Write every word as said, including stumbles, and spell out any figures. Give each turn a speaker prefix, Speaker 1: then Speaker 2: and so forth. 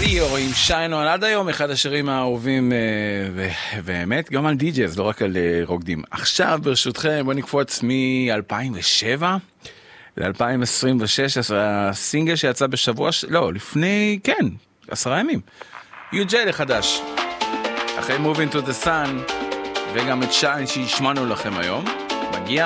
Speaker 1: ליאור עם שיינו על עד היום, אחד השירים האהובים באמת גם על די-ג'יז, לא רק על רוקדים. עכשיו ברשותכם בוא נקפוץ מ-אלפיים ושבע ל-אלפיים עשרים ושש, הסינגל שיצא בשבוע, לא, לפני, כן, עשרה ימים. יו-ג'יי לחדש. אחרי Moving to the Sun, וגם את שיין שהשמענו לכם היום, מגיע